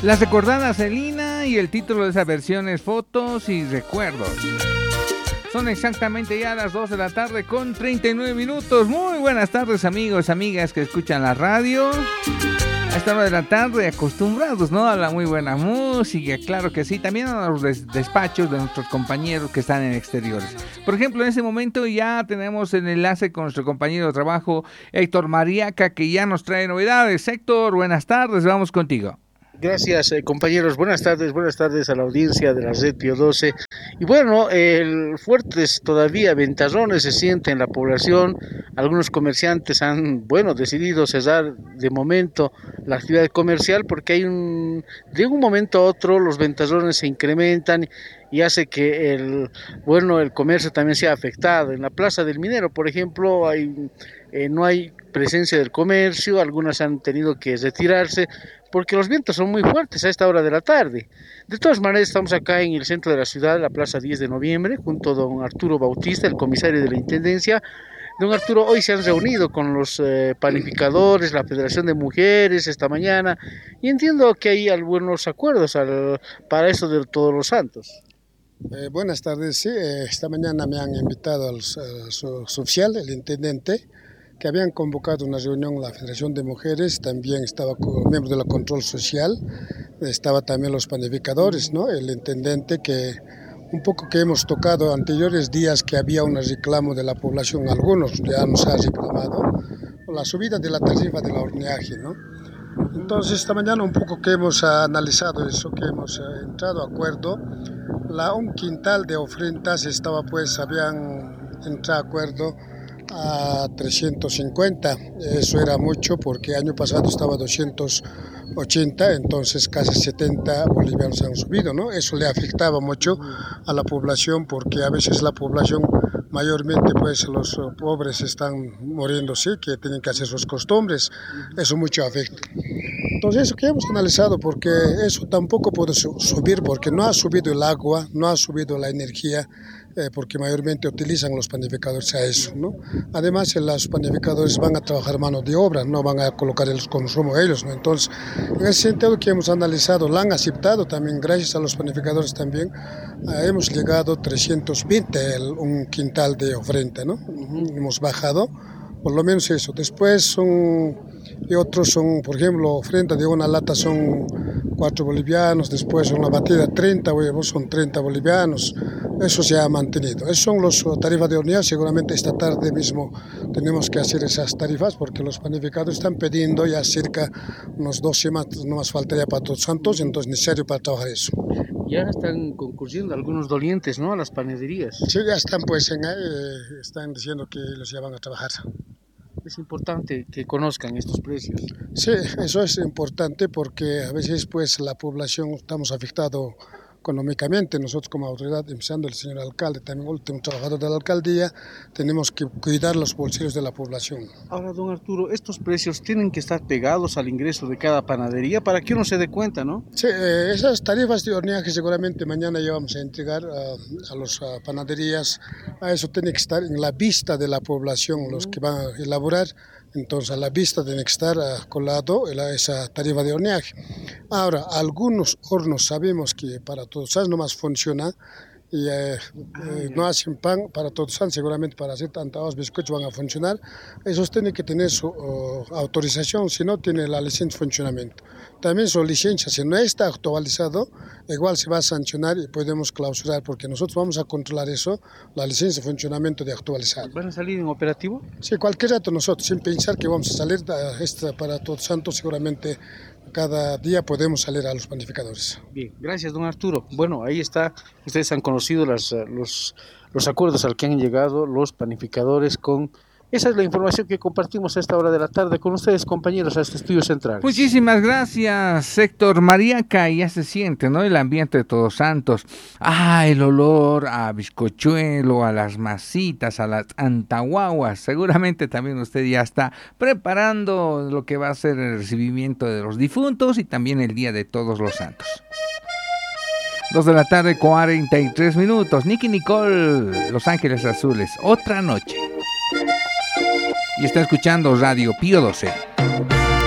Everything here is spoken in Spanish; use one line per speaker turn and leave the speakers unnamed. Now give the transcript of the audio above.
Las recordadas Celina y el título de esa versión es Fotos y Recuerdos. Son exactamente ya las 2 de la tarde con 39 minutos. Muy buenas tardes, amigos, amigas que escuchan la radio. A esta hora de la tarde, acostumbrados, ¿no? A la muy buena música, claro que sí. También a los despachos de nuestros compañeros que están en exteriores. Por ejemplo, en este momento ya tenemos el enlace con nuestro compañero de trabajo, Héctor Mariaca, que ya nos trae novedades. Héctor, buenas tardes, vamos contigo.
Gracias, compañeros. Buenas tardes a la audiencia de la Red Pío 12. Y bueno, fuertes todavía ventarrones se sienten en la población. Algunos comerciantes han, decidido cerrar de momento la actividad comercial porque de un momento a otro los ventarrones se incrementan y hace que el comercio también sea afectado. En la Plaza del Minero, por ejemplo, no hay presencia del comercio, algunas han tenido que retirarse porque los vientos son muy fuertes a esta hora de la tarde. De todas maneras, estamos acá en el centro de la ciudad, la Plaza 10 de Noviembre, junto a don Arturo Bautista, el comisario de la Intendencia. Don Arturo, hoy se han reunido con los panificadores, la Federación de Mujeres esta mañana, y entiendo que hay algunos acuerdos para eso de Todos los Santos.
Buenas tardes, sí, esta mañana me han invitado al su oficial, el intendente, que habían convocado una reunión en la Federación de Mujeres, también estaba con miembros de la Control Social, estaba también los panificadores, ¿no? El intendente, que un poco que hemos tocado anteriores días que había un reclamo de la población, algunos ya nos ha reclamado, la subida de la tarifa del horneaje, ¿no? Entonces esta mañana un poco que hemos analizado eso, que hemos entrado a acuerdo, un quintal de ofrendas habían entrado a acuerdo a 350, eso era mucho porque año pasado estaba 280, entonces casi 70 bolivianos han subido, ¿no? Eso le afectaba mucho a la población porque a veces la población, mayormente pues los pobres están muriéndose, que tienen que hacer sus costumbres, eso mucho afecta. Entonces eso que hemos analizado, porque eso tampoco puede subir, porque no ha subido el agua, no ha subido la energía, porque mayormente utilizan los panificadores a eso, ¿no? Además, los panificadores van a trabajar mano de obra, no van a colocar el consumo ellos, ¿no? Entonces, en ese sentido que hemos analizado, la han aceptado también, gracias a los panificadores también, hemos llegado a 320, un quintal de ofrenda, ¿no? Hemos bajado, por lo menos eso. Después y otros son, por ejemplo, ofrenda de una lata son 4 bolivianos, después una batida 30 huevos son 30 bolivianos, eso se ha mantenido. Esos son las tarifas de horneado, seguramente esta tarde mismo tenemos que hacer esas tarifas porque los panificadores están pidiendo ya cerca unos 2 semanas, no más faltaría para Todos Santos, entonces es necesario para trabajar eso.
Ya están concurriendo algunos dolientes, ¿no?, a las panaderías.
Sí, ya están están diciendo que los llevan a trabajar.
Es importante que conozcan estos precios.
Sí, eso es importante porque a veces pues la población estamos afectados económicamente. Nosotros como autoridad, empezando el señor alcalde, también el último trabajador de la alcaldía, tenemos que cuidar los bolsillos de la población.
Ahora, don Arturo, estos precios tienen que estar pegados al ingreso de cada panadería para que uno se dé cuenta, ¿no?
Sí, esas tarifas de horneaje seguramente mañana ya vamos a entregar a las panaderías. A eso tiene que estar en la vista de la población, los que van a elaborar. Entonces a la vista tiene que estar colado esa tarifa de horneaje. Ahora, algunos hornos sabemos que para Todos Santos no más funciona y no hacen pan para Todos Santos, seguramente para hacer tantos bizcochos van a funcionar. Esos tienen que tener su autorización, si no tiene la licencia de funcionamiento. También su licencia, si no está actualizado, igual se va a sancionar y podemos clausurar, porque nosotros vamos a controlar eso, la licencia de funcionamiento de actualizar.
¿Van a salir en operativo?
Sí, cualquier rato nosotros, sin pensar que vamos a salir para Todos Santos, seguramente cada día podemos salir a los panificadores.
Bien, gracias, don Arturo. Bueno, ahí está, ustedes han conocido los acuerdos al que han llegado los panificadores con... Esa es la información que compartimos a esta hora de la tarde con ustedes, compañeros, a este estudio central.
Muchísimas gracias, Héctor Mariaca. Ya se siente, ¿no?, el ambiente de Todos Santos. El olor a bizcochuelo, a las masitas, a las antahuaguas. Seguramente también usted ya está preparando lo que va a ser el recibimiento de los difuntos y también el Día de Todos los Santos. 2 de la tarde, 43 minutos. Nicky Nicole, Los Ángeles Azules, Otra Noche. Y está escuchando Radio Pío 12.